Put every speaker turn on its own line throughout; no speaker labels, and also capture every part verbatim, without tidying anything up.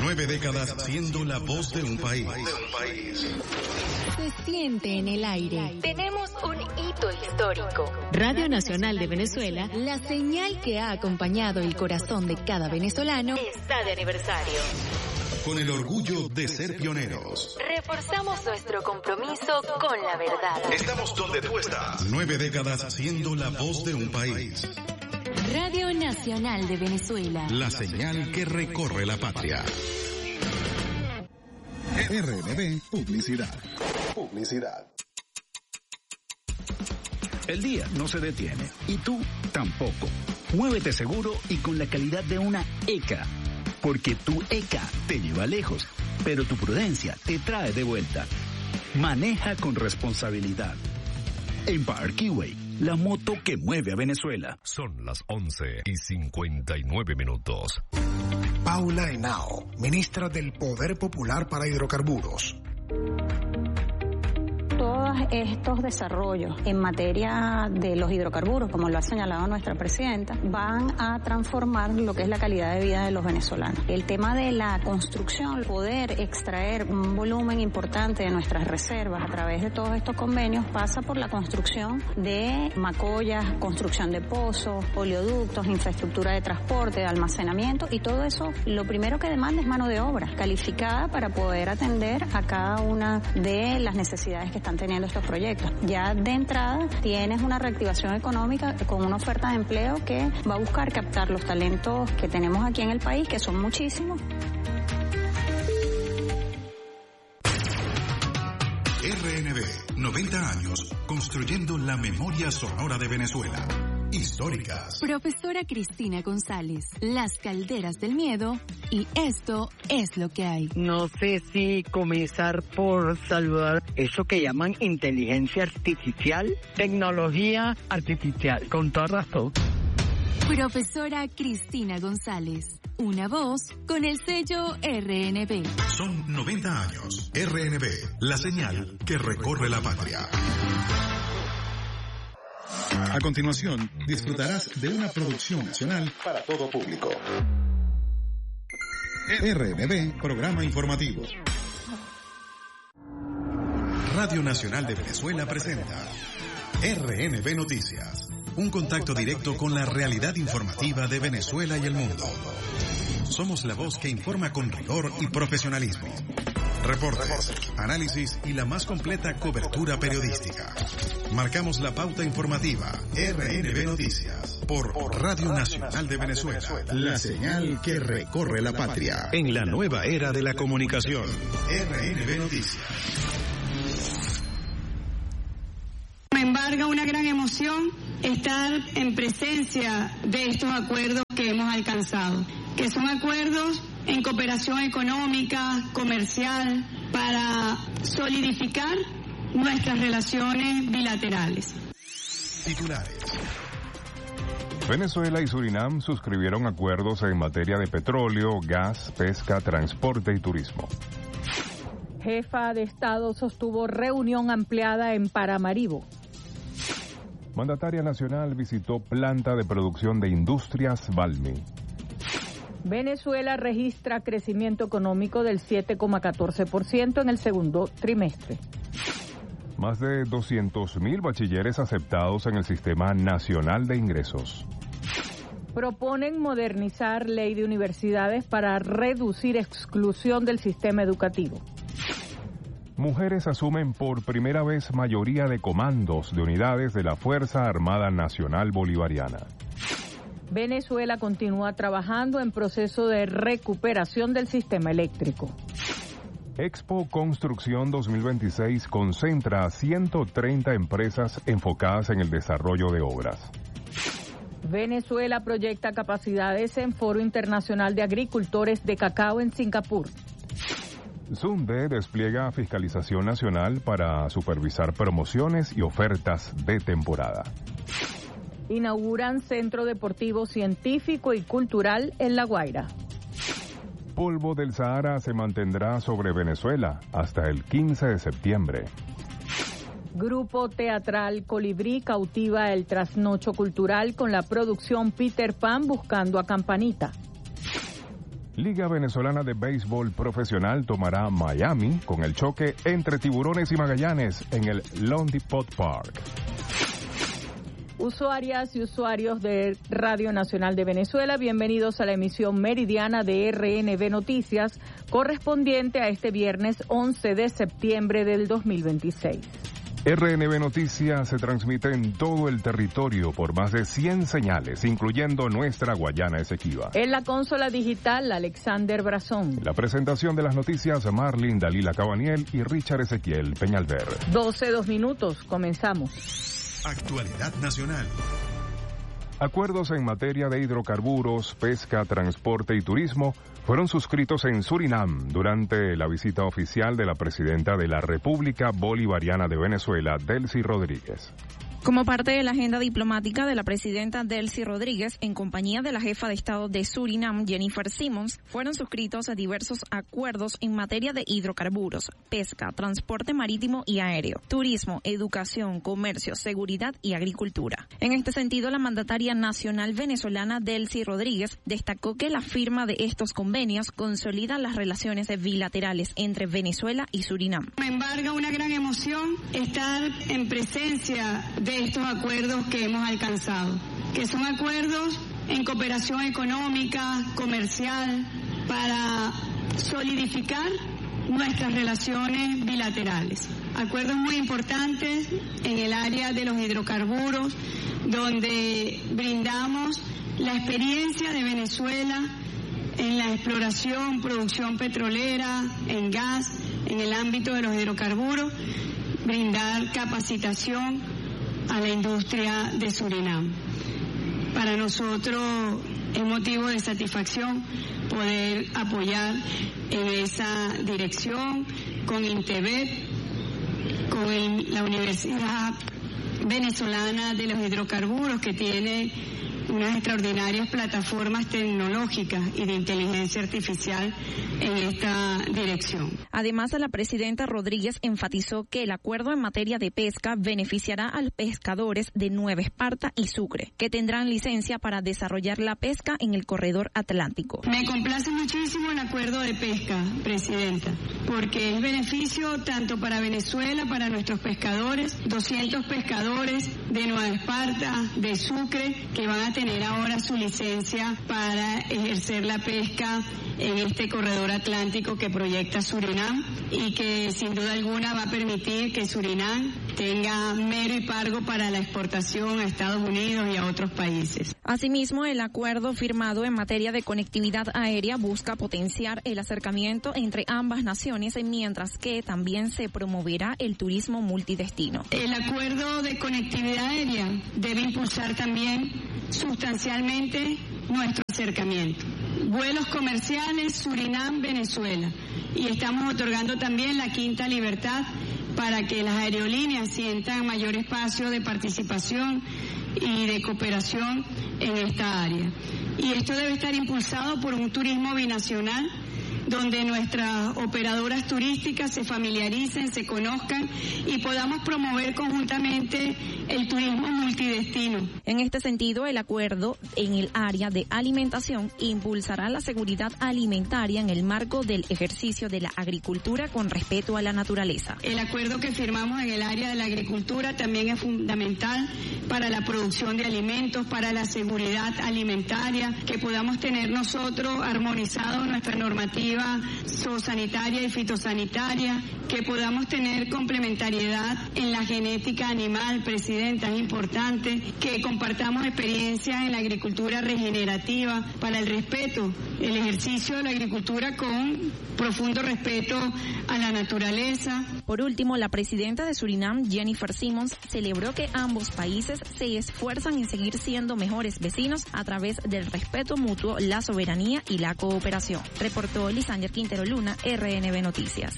Nueve décadas siendo la voz de un país.
Se siente en el aire.
Tenemos un hito histórico.
Radio Nacional de Venezuela, la señal que ha acompañado el corazón de cada venezolano,
está de aniversario.
Con el orgullo de ser pioneros.
Reforzamos nuestro compromiso con la verdad.
Estamos donde tú estás. Nueve décadas siendo la voz de un país.
Radio Nacional de Venezuela.
La señal que recorre la patria. R N B Publicidad. Publicidad.
El día no se detiene y tú tampoco. Muévete seguro y con la calidad de una E C A. Porque tu E C A te lleva lejos, pero tu prudencia te trae de vuelta. Maneja con responsabilidad. Empire Keyway, la moto que mueve a Venezuela.
Son las once y cincuenta y nueve minutos.
Paula Henao, ministra del Poder Popular para Hidrocarburos.
Todos estos desarrollos en materia de los hidrocarburos, como lo ha señalado nuestra presidenta, van a transformar lo que es la calidad de vida de los venezolanos. El tema de la construcción, poder extraer un volumen importante de nuestras reservas a través de todos estos convenios, pasa por la construcción de macollas, construcción de pozos, oleoductos, infraestructura de transporte, de almacenamiento, y todo eso lo primero que demanda es mano de obra calificada para poder atender a cada una de las necesidades que están teniendo estos proyectos. Ya de entrada tienes una reactivación económica con una oferta de empleo que va a buscar captar los talentos que tenemos aquí en el país, que son muchísimos.
R N B, noventa años construyendo la memoria sonora de Venezuela. Históricas.
Profesora Cristina González, Las Calderas del Miedo y Esto es lo que hay.
No sé si comenzar por saludar eso que llaman inteligencia artificial, tecnología artificial, con toda razón.
Profesora Cristina González, una voz con el sello R N B.
Son noventa años. R N B, la señal que recorre la patria. A continuación, disfrutarás de una producción nacional para todo público. R N B, programa informativo. Radio Nacional de Venezuela presenta R N B Noticias, un contacto directo con la realidad informativa de Venezuela y el mundo. Somos la voz que informa con rigor y profesionalismo. Reportes, análisis y la más completa cobertura periodística. Marcamos la pauta informativa. R N B Noticias por Radio Nacional de Venezuela. La señal que recorre la patria. En la nueva era de la comunicación. R N B Noticias.
Me embarga una gran emoción estar en presencia de estos acuerdos que hemos alcanzado, que son acuerdos en cooperación económica, comercial, para solidificar nuestras relaciones bilaterales.
Titulares.
Venezuela y Surinam suscribieron acuerdos en materia de petróleo, gas, pesca, transporte y turismo.
Jefa de Estado sostuvo reunión ampliada en Paramaribo.
Mandataria nacional visitó planta de producción de Industrias Valmy.
Venezuela registra crecimiento económico del siete coma catorce por ciento en el segundo trimestre.
Más de doscientos mil bachilleres aceptados en el Sistema Nacional de Ingresos.
Proponen modernizar ley de universidades para reducir exclusión del sistema educativo.
Mujeres asumen por primera vez mayoría de comandos de unidades de la Fuerza Armada Nacional Bolivariana.
Venezuela continúa trabajando en proceso de recuperación del sistema eléctrico.
Expo Construcción dos mil veintiséis concentra a ciento treinta empresas enfocadas en el desarrollo de obras.
Venezuela proyecta capacidades en Foro Internacional de Agricultores de Cacao en Singapur.
Zunde despliega fiscalización nacional para supervisar promociones y ofertas de temporada.
Inauguran Centro Deportivo Científico y Cultural en La Guaira.
Polvo del Sahara se mantendrá sobre Venezuela hasta el quince de septiembre.
Grupo teatral Colibrí cautiva el trasnocho cultural con la producción Peter Pan buscando a Campanita.
Liga Venezolana de Béisbol Profesional tomará Miami con el choque entre Tiburones y Magallanes en el Lone Depot Park.
Usuarias y usuarios de Radio Nacional de Venezuela, bienvenidos a la emisión meridiana de R N V Noticias, correspondiente a este viernes once de septiembre del dos mil veintiséis.
R N V Noticias se transmite en todo el territorio por más de cien señales, incluyendo nuestra Guayana Esequiba.
En la consola digital, Alexander Brazón.
La presentación de las noticias, Marlin Dalila Cabaniel y Richard Ezequiel Peñalver.
doce, dos minutos, comenzamos.
Actualidad nacional.
Acuerdos en materia de hidrocarburos, pesca, transporte y turismo fueron suscritos en Surinam durante la visita oficial de la presidenta de la República Bolivariana de Venezuela, Delcy Rodríguez.
Como parte de la agenda diplomática de la presidenta Delcy Rodríguez, en compañía de la jefa de Estado de Surinam, Jennifer Simmons, fueron suscritos diversos acuerdos en materia de hidrocarburos, pesca, transporte marítimo y aéreo, turismo, educación, comercio, seguridad y agricultura. En este sentido, la mandataria nacional venezolana Delcy Rodríguez destacó que la firma de estos convenios consolida las relaciones bilaterales entre Venezuela y Surinam.
Me embarga una gran emoción estar en presencia de estos acuerdos que hemos alcanzado, que son acuerdos en cooperación económica, comercial, para solidificar nuestras relaciones bilaterales. Acuerdos muy importantes en el área de los hidrocarburos, donde brindamos la experiencia de Venezuela en la exploración, producción petrolera, en gas, en el ámbito de los hidrocarburos, brindar capacitación a la industria de Surinam. Para nosotros es motivo de satisfacción poder apoyar en esa dirección con INTEBET, con el, la Universidad Venezolana de los Hidrocarburos, que tiene unas extraordinarias plataformas tecnológicas y de inteligencia artificial en esta dirección.
Además, la presidenta Rodríguez enfatizó que el acuerdo en materia de pesca beneficiará a los pescadores de Nueva Esparta y Sucre, que tendrán licencia para desarrollar la pesca en el corredor atlántico.
Me complace muchísimo el acuerdo de pesca, presidenta, porque es beneficio tanto para Venezuela, para nuestros pescadores, doscientos pescadores de Nueva Esparta, de Sucre, que van a tener ahora su licencia para ejercer la pesca en este corredor atlántico que proyecta Surinam y que sin duda alguna va a permitir que Surinam tenga mero y pargo para la exportación a Estados Unidos y a otros países.
Asimismo, el acuerdo firmado en materia de conectividad aérea busca potenciar el acercamiento entre ambas naciones, mientras que también se promoverá el turismo multidestino.
El acuerdo de conectividad aérea debe impulsar también sustancialmente nuestro acercamiento. Vuelos comerciales Surinam-Venezuela. Y estamos otorgando también la quinta libertad para que las aerolíneas sientan mayor espacio de participación y de cooperación en esta área. Y esto debe estar impulsado por un turismo binacional, donde nuestras operadoras turísticas se familiaricen, se conozcan y podamos promover conjuntamente el turismo multidestino.
En este sentido, el acuerdo en el área de alimentación impulsará la seguridad alimentaria en el marco del ejercicio de la agricultura con respeto a la naturaleza.
El acuerdo que firmamos en el área de la agricultura también es fundamental para la producción de alimentos, para la seguridad alimentaria, que podamos tener nosotros armonizado nuestra normativa zoosanitaria y fitosanitaria, que podamos tener complementariedad en la genética animal, presidenta, es importante que compartamos experiencias en la agricultura regenerativa para el respeto, el ejercicio de la agricultura con profundo respeto a la naturaleza.
Por último, la presidenta de Surinam, Jennifer Simmons, celebró que ambos países se esfuerzan en seguir siendo mejores vecinos a través del respeto mutuo, la soberanía y la cooperación. Reportó Lisander Quintero Luna, R N V Noticias.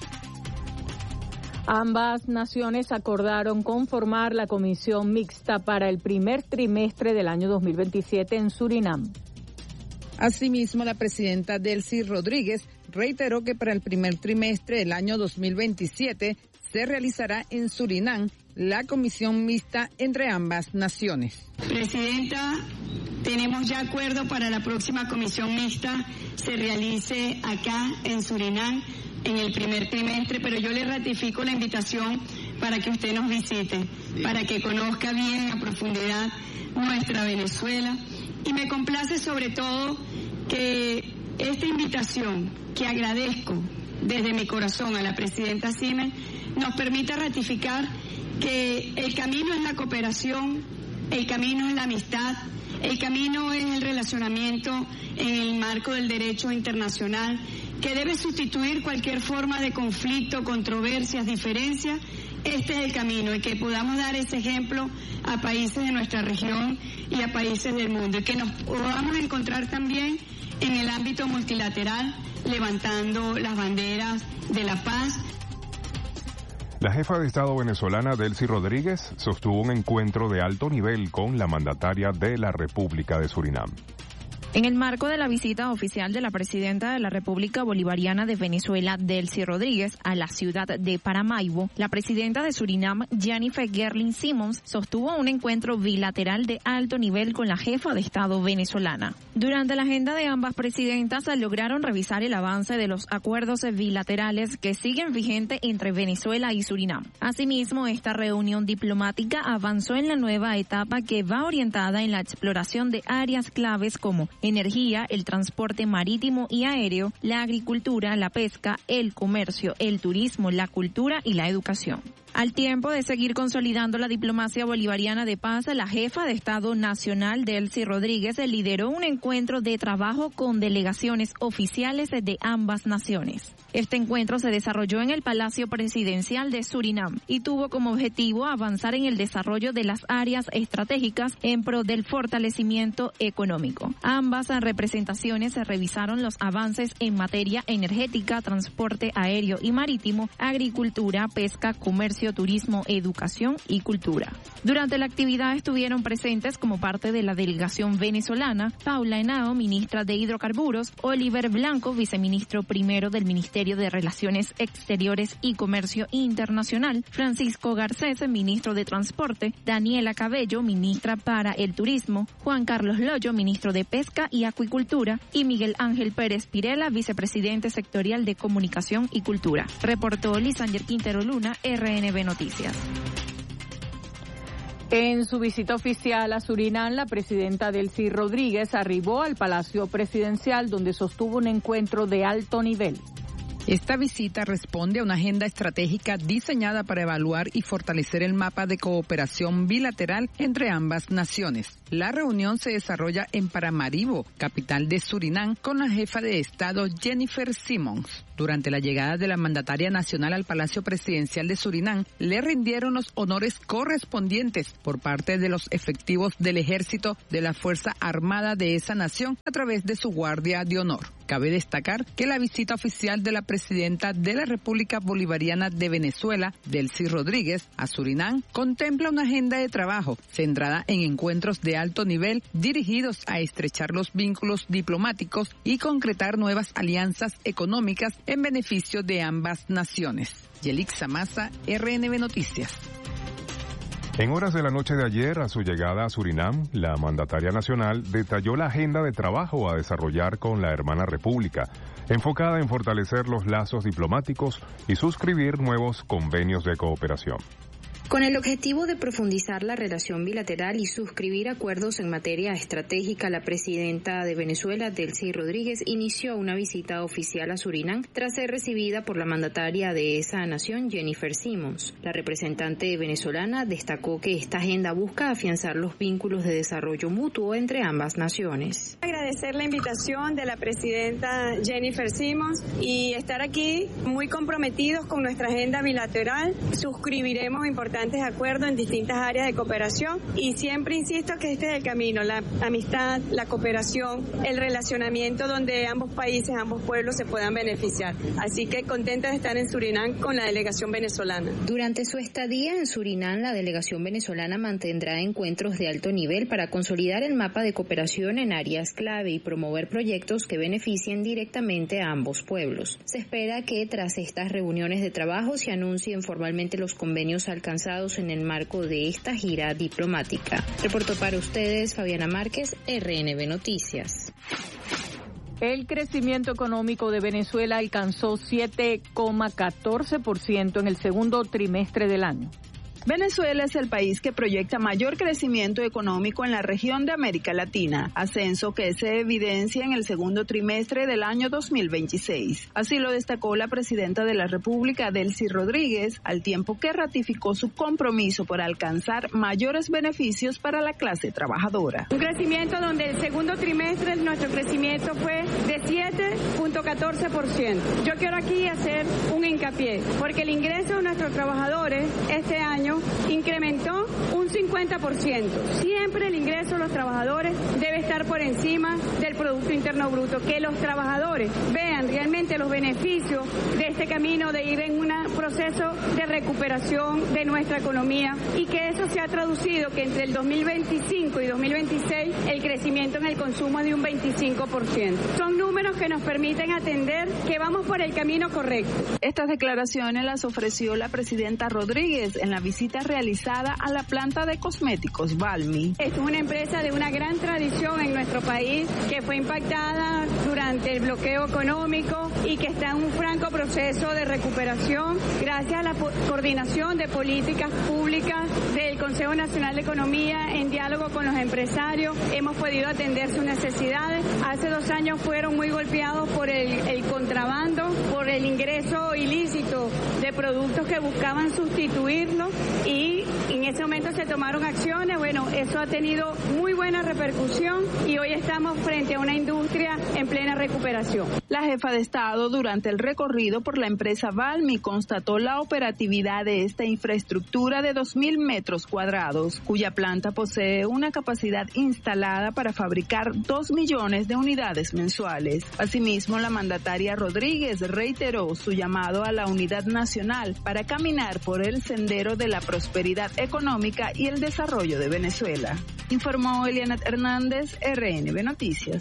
Ambas naciones acordaron conformar la comisión mixta para el primer trimestre del año dos mil veintisiete en Surinam.
Asimismo, la presidenta Delcy Rodríguez reiteró que para el primer trimestre del año dos mil veintisiete se realizará en Surinam la comisión mixta entre ambas naciones.
Presidenta, Tenemos ya acuerdo para la próxima comisión mixta se realice acá en Surinam en el primer trimestre, pero yo le ratifico la invitación para que usted nos visite, para que conozca bien a profundidad nuestra Venezuela. Y me complace sobre todo que esta invitación, que agradezco desde mi corazón a la presidenta Simmons, nos permita ratificar que el camino es la cooperación, el camino es la amistad, el camino es el relacionamiento en el marco del derecho internacional, que debe sustituir cualquier forma de conflicto, controversias, diferencias. Este es el camino, y que podamos dar ese ejemplo a países de nuestra región y a países del mundo, y que nos podamos encontrar también en el ámbito multilateral, levantando las banderas de la paz.
La jefa de Estado venezolana, Delcy Rodríguez, sostuvo un encuentro de alto nivel con la mandataria de la República de Surinam.
En el marco de la visita oficial de la presidenta de la República Bolivariana de Venezuela, Delcy Rodríguez, a la ciudad de Paramaribo, la presidenta de Surinam, Jennifer Gerling Simons, sostuvo un encuentro bilateral de alto nivel con la jefa de Estado venezolana. Durante la agenda de ambas presidentas lograron revisar el avance de los acuerdos bilaterales que siguen vigentes entre Venezuela y Surinam. Asimismo, esta reunión diplomática avanzó en la nueva etapa que va orientada en la exploración de áreas claves como energía, el transporte marítimo y aéreo, la agricultura, la pesca, el comercio, el turismo, la cultura y la educación. Al tiempo de seguir consolidando la diplomacia bolivariana de paz, la jefa de Estado Nacional, Delcy Rodríguez, lideró un encuentro de trabajo con delegaciones oficiales de ambas naciones. Este encuentro se desarrolló en el Palacio Presidencial de Surinam y tuvo como objetivo avanzar en el desarrollo de las áreas estratégicas en pro del fortalecimiento económico. Ambas representaciones revisaron los avances en materia energética, transporte aéreo y marítimo, agricultura, pesca, comercio, turismo, educación y cultura. Durante la actividad estuvieron presentes como parte de la delegación venezolana Paula Henao, ministra de Hidrocarburos, Oliver Blanco, viceministro primero del Ministerio de Relaciones Exteriores y Comercio Internacional, Francisco Garcés, ministro de Transporte, Daniela Cabello, ministra para el Turismo, Juan Carlos Loyo, ministro de Pesca y Acuicultura, y Miguel Ángel Pérez Pirela, vicepresidente sectorial de Comunicación y Cultura. Reportó Lisander Quintero Luna, R N B Noticias.
En su visita oficial a Surinam, la presidenta Delcy Rodríguez arribó al Palacio Presidencial, donde sostuvo un encuentro de alto nivel.
Esta visita responde a una agenda estratégica diseñada para evaluar y fortalecer el mapa de cooperación bilateral entre ambas naciones. La reunión se desarrolla en Paramaribo, capital de Surinam, con la jefa de Estado Jennifer Simons. Durante la llegada de la mandataria nacional al Palacio Presidencial de Surinam, le rindieron los honores correspondientes por parte de los efectivos del ejército de la Fuerza Armada de esa nación a través de su Guardia de Honor. Cabe destacar que la visita oficial de la presidenta de la República Bolivariana de Venezuela, Delcy Rodríguez, a Surinam, contempla una agenda de trabajo centrada en encuentros de alto nivel dirigidos a estrechar los vínculos diplomáticos y concretar nuevas alianzas económicas en beneficio de ambas naciones. Yelixa Maza, R N B Noticias.
En horas de la noche de ayer, a su llegada a Surinam, la mandataria nacional detalló la agenda de trabajo a desarrollar con la hermana república, enfocada en fortalecer los lazos diplomáticos y suscribir nuevos convenios de cooperación.
Con el objetivo de profundizar la relación bilateral y suscribir acuerdos en materia estratégica, la presidenta de Venezuela, Delcy Rodríguez, inició una visita oficial a Surinam tras ser recibida por la mandataria de esa nación, Jennifer Simons. La representante venezolana destacó que esta agenda busca afianzar los vínculos de desarrollo mutuo entre ambas naciones.
Agradecer la invitación de la presidenta Jennifer Simons y estar aquí muy comprometidos con nuestra agenda bilateral. Suscribiremos importantes acuerdos en distintas áreas de cooperación y siempre insisto que este es el camino, la amistad, la cooperación, el relacionamiento donde ambos países, ambos pueblos se puedan beneficiar. Así que contenta de estar en Surinam con la delegación venezolana.
Durante su estadía en Surinam, la delegación venezolana mantendrá encuentros de alto nivel para consolidar el mapa de cooperación en áreas clave y promover proyectos que beneficien directamente a ambos pueblos. Se espera que tras estas reuniones de trabajo se anuncien formalmente los convenios alcanzados alcanzados en el marco de esta gira diplomática. Reportó para ustedes Fabiana Márquez, R N B Noticias.
El crecimiento económico de Venezuela alcanzó siete coma catorce por ciento en el segundo trimestre del año.
Venezuela es el país que proyecta mayor crecimiento económico en la región de América Latina, ascenso que se evidencia en el segundo trimestre del año dos mil veintiséis. Así lo destacó la presidenta de la República, Delcy Rodríguez, al tiempo que ratificó su compromiso por alcanzar mayores beneficios para la clase trabajadora.
Un crecimiento donde el segundo trimestre nuestro crecimiento fue de siete coma catorce por ciento. Yo quiero aquí hacer un hincapié, porque el ingreso de nuestros trabajadores este año incrementó un cincuenta por ciento. Siempre el ingreso de los trabajadores debe estar por encima del Producto Interno Bruto. Que los trabajadores vean realmente los beneficios de este camino de ir en un proceso de recuperación de nuestra economía y que eso se ha traducido que entre el dos mil veinticinco y dos mil veintiséis el crecimiento en el consumo es de un veinticinco por ciento. Son números que nos permiten atender que vamos por el camino correcto.
Estas declaraciones las ofreció la presidenta Rodríguez en la visita realizada a la planta de cosméticos Balmy.
Esto es una empresa de una gran tradición en nuestro país que fue impactada durante el bloqueo económico y que está en un franco proceso de recuperación gracias a la coordinación de políticas públicas del Consejo Nacional de Economía en diálogo con los empresarios. Hemos podido atender sus necesidades. Hace dos años fueron muy golpeados por el, el contrabando, por el ingreso ilícito de productos que buscaban sustituirlo y en ese momento se tomaron acciones. Bueno, eso ha tenido muy buena repercusión y hoy estamos frente a una industria en plena recuperación.
La jefa de Estado durante el recorrido por la empresa Balmy constató la operatividad de esta infraestructura de dos mil metros cuadrados, cuya planta posee una capacidad instalada para fabricar dos millones de unidades mensuales. Asimismo, la mandataria Rodríguez reiteró su llamado a la unidad nacional para caminar por el sendero de la prosperidad económica y el desarrollo de Venezuela. Informó Eliana Hernández, R N B Noticias.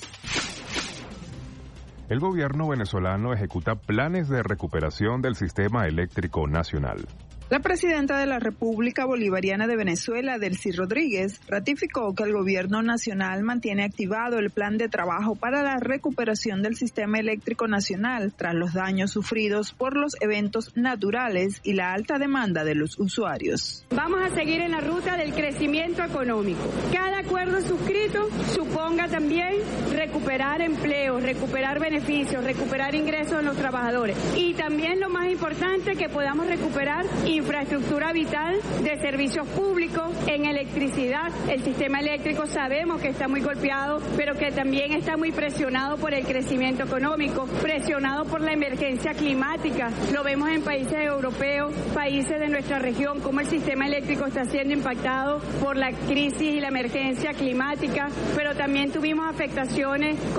El gobierno venezolano ejecuta planes de recuperación del sistema eléctrico nacional.
La presidenta de la República Bolivariana de Venezuela, Delcy Rodríguez, ratificó que el gobierno nacional mantiene activado el plan de trabajo para la recuperación del sistema eléctrico nacional tras los daños sufridos por los eventos naturales y la alta demanda de los usuarios.
Vamos a seguir en la ruta del crecimiento económico. Cada acuerdo suscrito suponga también recuperar empleos, recuperar beneficios, recuperar ingresos de los trabajadores y también lo más importante, que podamos recuperar infraestructura vital de servicios públicos en electricidad. El sistema eléctrico sabemos que está muy golpeado, pero que también está muy presionado por el crecimiento económico, presionado por la emergencia climática. Lo vemos en países europeos, países de nuestra región, cómo el sistema eléctrico está siendo impactado por la crisis y la emergencia climática, pero también tuvimos afectaciones